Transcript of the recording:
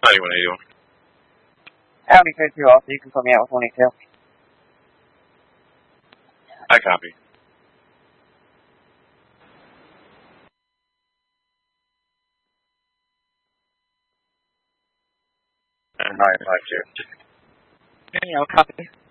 9181. Audi 52 also, you can put me out with 22. I copy. And 952. Danielle, copy.